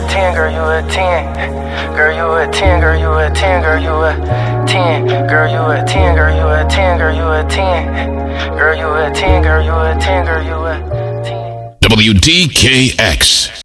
a 10, girl, you a 10. Girl, you a 10, girl, you a 10, girl, you a 10. Girl, you a 10, girl, you a 10, girl, you a 10. Girl, you a 10, girl, you a 10, girl, you a 10. WDKX.